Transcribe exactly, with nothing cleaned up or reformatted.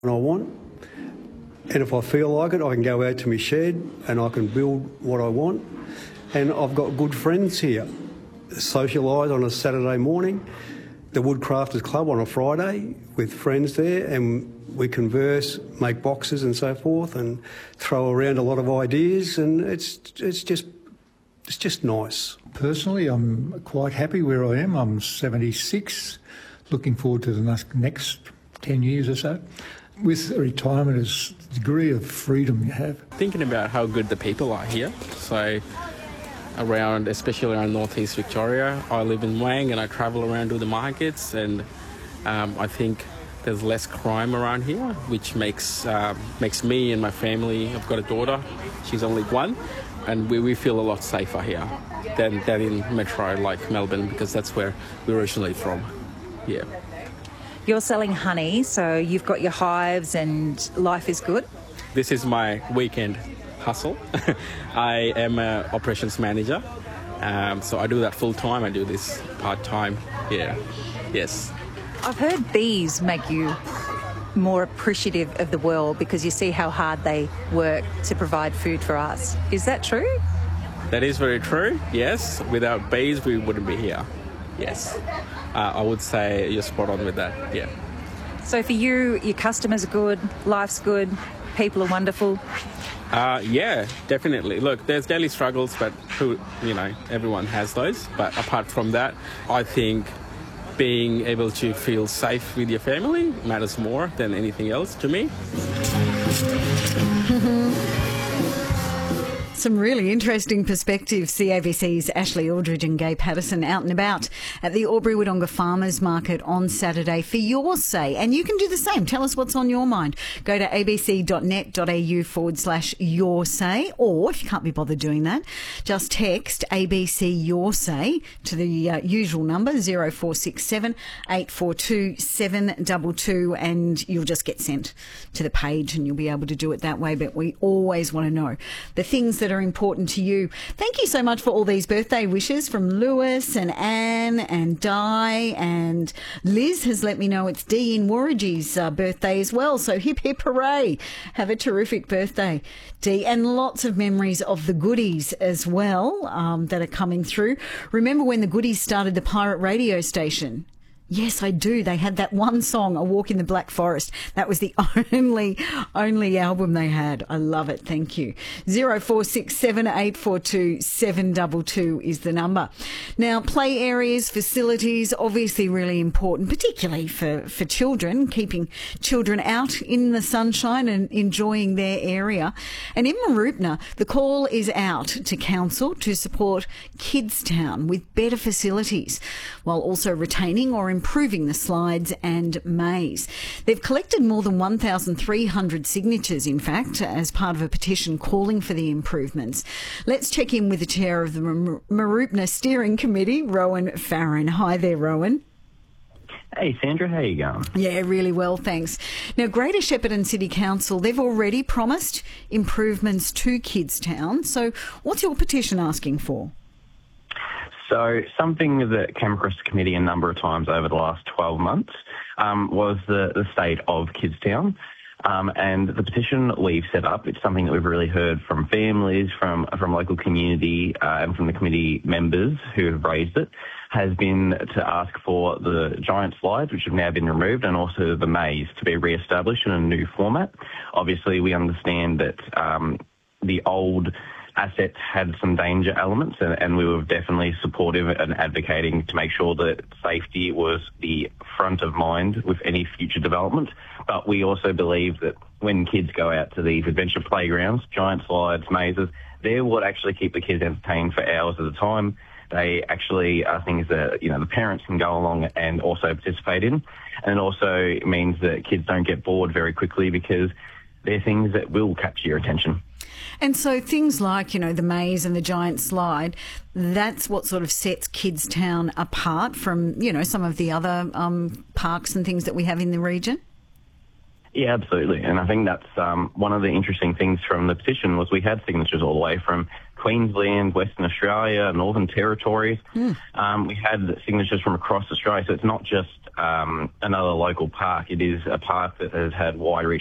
I want. And if I feel like it, I can go out to my shed and I can build what I want. And I've got good friends here. Socialise on a Saturday morning, the Woodcrafters Club on a Friday with friends there, and we converse, make boxes and so forth, and throw around a lot of ideas, and it's it's just it's just nice. Personally, I'm quite happy where I am. I'm seventy-six, looking forward to the next ten years or so. With retirement is the degree of freedom you have. Thinking about how good the people are here, so around, especially around northeast Victoria. I live in Wang and I travel around to the markets, and um, I think there's less crime around here, which makes uh, makes me and my family, I've got a daughter, she's only one, and we, we feel a lot safer here than, than in metro like Melbourne, because that's where we're originally from. Yeah. You're selling honey, so you've got your hives and life is good? This is my weekend hustle. I am an operations manager, um, so I do that full time. I do this part time. Yeah, yes. I've heard bees make you more appreciative of the world because you see how hard they work to provide food for us. Is that true? That is very true, yes. Without bees, we wouldn't be here. Yes. Uh, I would say you're spot on with that, yeah. So for you, your customers are good, life's good, people are wonderful? Uh, yeah, definitely. Look, there's daily struggles, but who, you know, everyone has those. But apart from that, I think being able to feel safe with your family matters more than anything else to me. Some really interesting perspectives. The A B C's Ashley Aldridge and Gay Patterson out and about at the Albury-Wodonga Farmers Market on Saturday for your say. And you can do the same. Tell us what's on your mind. Go to abc.net.au forward slash your say. Or if you can't be bothered doing that, just text A B C Your Say to the uh, usual number zero four six seven eight four two seven two two, and you'll just get sent to the page and you'll be able to do it that way. But we always want to know the things that are important to you. Thank you so much for all these birthday wishes from Lewis and Anne and Di, and Liz has let me know it's Dee in Warragee's uh, birthday as well. So hip hip hooray. Have a terrific birthday, Dee, and lots of memories of the Goodies as well um, that are coming through. Remember when the Goodies started the pirate radio station? Yes, I do. They had that one song, A Walk in the Black Forest. That was the only, only album they had. I love it. Thank you. zero four six seven eight four two seven two two is the number. Now, play areas, facilities, obviously really important, particularly for, for children, keeping children out in the sunshine and enjoying their area. And in Mooroopna, the call is out to council to support Kidstown with better facilities, while also retaining or improving the slides and maze. They've collected more than one thousand three hundred signatures, in fact, as part of a petition calling for the improvements. Let's check in with the chair of the Mooroopna Steering Committee, Rowan Farron. Hi there, Rowan. Hey, Sandra, how you going? Yeah, really well, thanks. Now, Greater Shepparton City Council, they've already promised improvements to Kidstown. So what's your petition asking for? So something that came across the committee a number of times over the last twelve months um, was the, the state of Kidstown. Um, and the petition we've set up, it's something that we've really heard from families, from from local community uh, and from the committee members who have raised it, has been to ask for the giant slides, which have now been removed, and also the maze to be re-established in a new format. Obviously, we understand that um, the old assets had some danger elements, and, and we were definitely supportive and advocating to make sure that safety was the front of mind with any future development. But we also believe that when kids go out to these adventure playgrounds, giant slides, mazes, they're what actually keep the kids entertained for hours at a time. They actually are things that, you know, the parents can go along and also participate in. And it also means that kids don't get bored very quickly because they're things that will capture your attention. And so things like, you know, the maze and the giant slide, that's what sort of sets Kidstown apart from, you know, some of the other um, parks and things that we have in the region? Yeah, absolutely. And I think that's um, one of the interesting things from the petition was we had signatures all the way from Queensland, Western Australia, Northern Territories. Mm. Um, we had signatures from across Australia. So it's not just um, another local park. It is a park that has had wide-reaching